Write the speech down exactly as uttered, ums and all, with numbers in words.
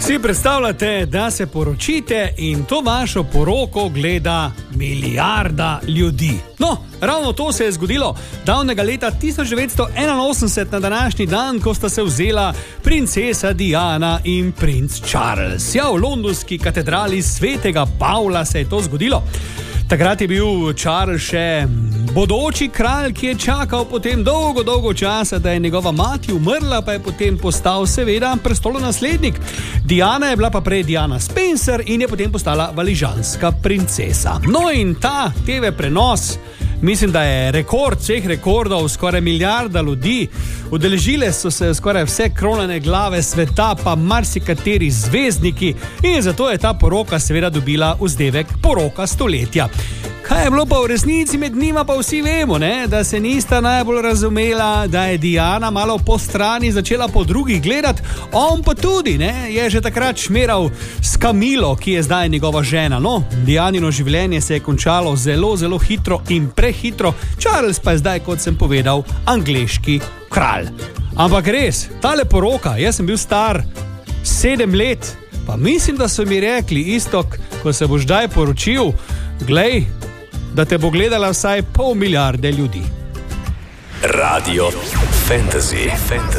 Si predstavljate, da se poročite in to vašo poroko gleda milijarda ljudi. No, ravno to se je zgodilo davnega leta tisoč devetsto enainosemdeset na današnji dan, ko sta se vzela princesa Diana in princ Charles. Ja, v londonski katedrali svetega Pavla se je to zgodilo. Takrat je bil Charles še bodoči kralj, ki je čakal potem dolgo, dolgo časa, da je njegova mati umrla, pa je potem postal seveda prestolonaslednik. Diana je bila pa prej Diana Spencer in je potem postala valižanska princesa. No in ta te ve prenos, mislim, da je rekord vseh rekordov, skoraj milijarda ljudi. Udeležile so se skoraj vse kronane glave sveta, pa marsikateri zvezdniki, in zato je ta poroka seveda dobila vzdevek poroka stoletja. Kaj je bilo pa v resnici med njima, pa vsi vemo, ne? Da se nista najbolj razumela, da je Diana malo po strani začela po drugih gledati, on pa tudi, ne? Je že takrat šmeral s Camilo, ki je zdaj njegova žena. No, Dianino življenje se je končalo zelo, zelo hitro in prehitro, Charles pa je zdaj, kot sem povedal, angleški kralj. Ampak res, tale poroka, jaz sem bil star sedem let, pa mislim, da so mi rekli, Istok, ko se boš zdaj poročil, glej, da te bo gledala vsaj pol milijarde ljudi. Radio Fantasy. Fantasy.